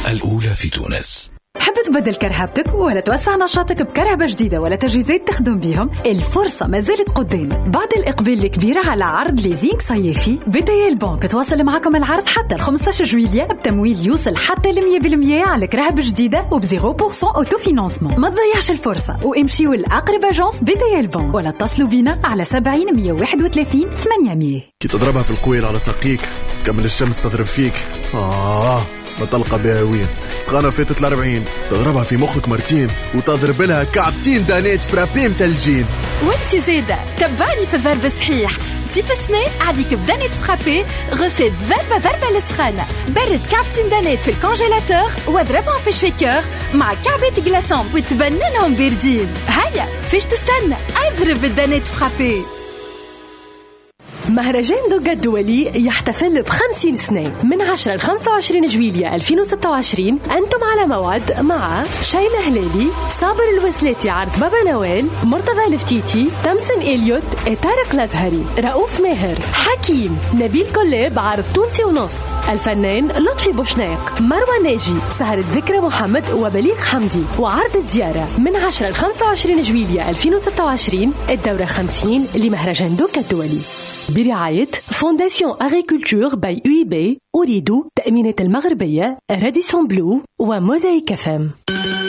الأولى في تونس. تحب تبدل كرهبتك ولا توسع نشاطك بكرهبة جديدة ولا تجهيزات تخدم بيهم؟ الفرصة ما زالت قدامك. بعد الإقبال الكبير على عرض ليزينغ صيفي، بداية البنك تواصل معكم العرض حتى 15 جويلية بتمويل يوصل حتى 100% على كرهبة جديدة وب 0% أوتو فينانسمون. ما تضيعش الفرصة وامشيوا لأقرب أجانس بداية البنك ولا اتصلوا بينا على 70 131 800. كي تضربها في القويل على ساقيك كمل الشمس تضرب فيك. ما تلقى بها وين سخانة فاتت 40 تضربها في مخك مرتين وتضرب لها كعبتين دانيت فرابي متلجين. وانت زيادة تبعني في الضرب صحيح. صيف سنة عليك بدانيت فرابي غسيت ضربة للسخانة. برد كعبتين دانيت في الكونجيلاتور واضربهم في الشيكر مع كعبات جلاسون وتبننهم باردين. هيا فيش تستنى اضرب الدانيت فرابي. مهرجان دوغا الدولي يحتفل ب50 سنة من 10 ل 25 جويلية 2026. أنتم على موعد مع شيماء هلالي، صابر الوسلاتي عرض بابا نويل، مرتضى الفتيتي، تمسن إليوت، طارق الأزهري، رؤوف ماهر، حكيم، نبيل كلاب عرض تونسي ونص، الفنان لطفي بوشناق، مروى ناجي، سهرة ذكرى محمد وبليغ حمدي. وعرض الزيارة من 10 ل 25 جويلية 2026 الدورة 50 لمهرجان دوغا الدولي برعاية فونداسيون أغريكولتور باي UIB، أريد تأمينات المغربية، راديسون بلو وموزايك FM.